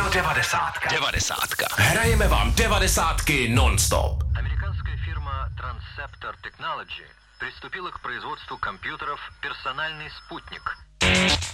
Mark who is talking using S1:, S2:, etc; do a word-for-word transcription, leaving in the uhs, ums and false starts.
S1: devadesátka.
S2: Devadesátka.
S1: Hrajeme vám devadesátky non-stop.
S3: Американская фирма Transceptor Technology приступила к производству компьютеров «Персональный спутник».